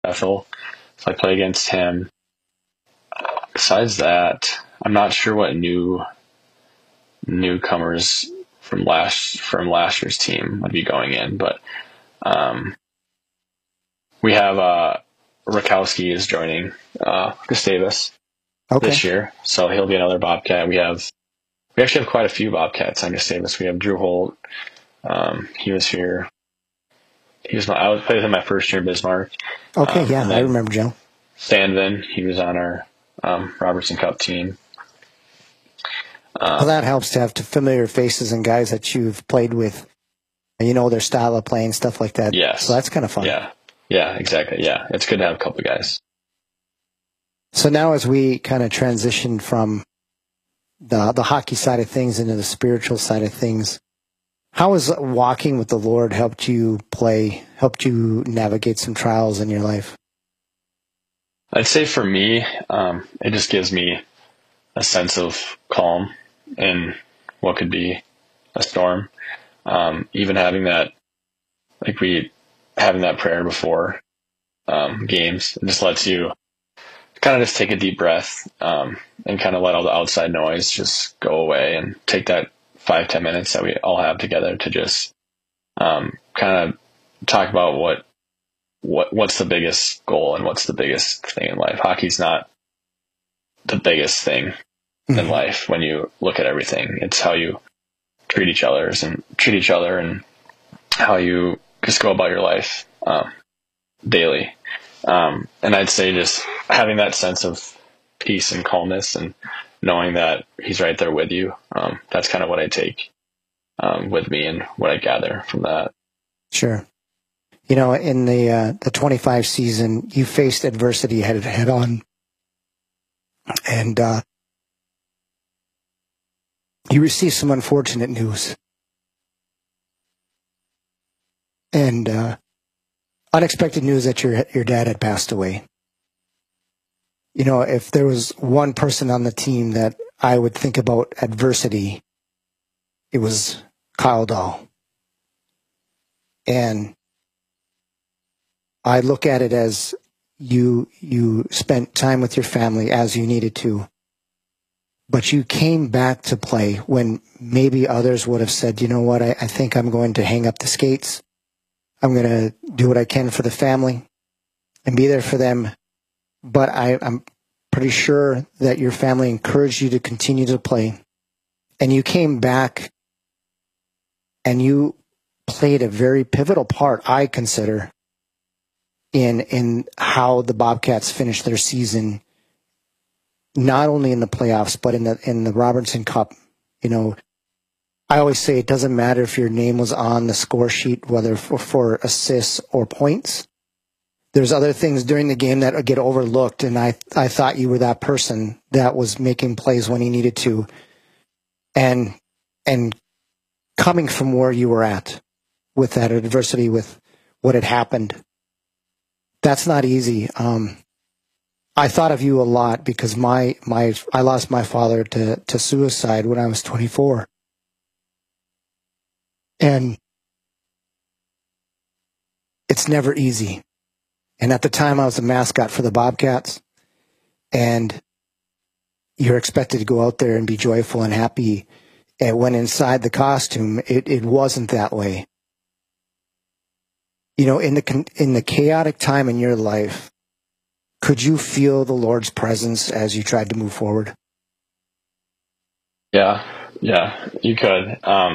special. So I play against him. Besides that, I'm not sure what newcomers from last year's team would be going in, but we have Rakowski is joining Gustavus this year, so he'll be another Bobcat. We actually have quite a few Bobcats on Gustavus. We have Drew Holt. He was here. I played with him my first year in Bismarck. Okay, I remember Joe. Stanvin, he was on our Robertson Cup team. Well, that helps to have familiar faces and guys that you've played with, and you know their style of playing, stuff like that. Yes. So that's kind of fun. Yeah, exactly. Yeah, it's good to have a couple of guys. So now as we kind of transition from the hockey side of things into the spiritual side of things, how has walking with the Lord helped you navigate some trials in your life? I'd say for me, it just gives me a sense of calm in what could be a storm. Even having that prayer before games, it just lets you kind of just take a deep breath and kind of let all the outside noise just go away and take that 5-10 minutes that we all have together to just kind of talk about what's the biggest goal and what's the biggest thing in life. Hockey's not the biggest thing in life when you look at everything. It's how you treat each other and how you just go about your life daily. And I'd say just having that sense of peace and calmness and knowing that he's right there with you. That's kind of what I take with me and what I gather from that. Sure. You know, in the 25 season, you faced adversity head on, and you received some unfortunate news, and unexpected news that your dad had passed away. You know, if there was one person on the team that I would think about adversity, it was Kyle Dahl. And I look at it as you spent time with your family as you needed to, but you came back to play when maybe others would have said, you know what, I think I'm going to hang up the skates. I'm going to do what I can for the family and be there for them. But I'm pretty sure that your family encouraged you to continue to play. And you came back and you played a very pivotal part, I consider, in how the Bobcats finished their season, not only in the playoffs, but in the Robertson Cup. You know, I always say it doesn't matter if your name was on the score sheet, whether for assists or points. There's other things during the game that get overlooked, and I thought you were that person that was making plays when he needed to, and coming from where you were at with that adversity, with what had happened, that's not easy. I thought of you a lot because I lost my father to suicide when I was 24, and it's never easy. And at the time, I was the mascot for the Bobcats, and you're expected to go out there and be joyful and happy. And when inside the costume, it wasn't that way. You know, in the chaotic time in your life, could you feel the Lord's presence as you tried to move forward? Yeah, you could.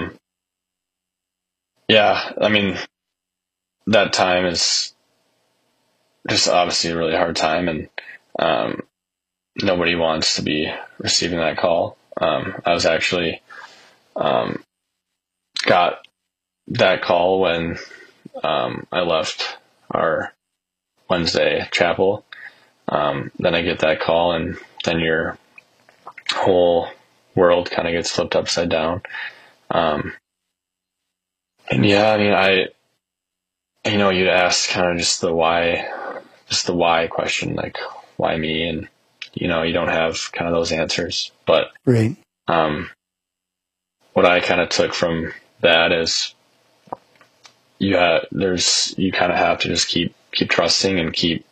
Yeah, I mean, that time is just obviously a really hard time, and nobody wants to be receiving that call. I was actually got that call when I left our Wednesday chapel. Then I get that call, and then your whole world kind of gets flipped upside down. And yeah, I mean, you'd ask kind of just the why question, like, why me? And, you don't have kind of those answers. But right. What I kind of took from that is you kind of have to just keep trusting and keep